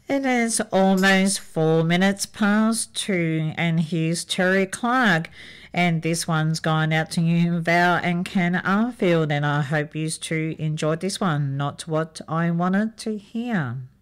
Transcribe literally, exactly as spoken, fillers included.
It is almost four minutes past two, and here's Terry Clark. And this one's gone out to you, Val and Ken Arfield, and I hope you two enjoyed this one. Not what I wanted to hear.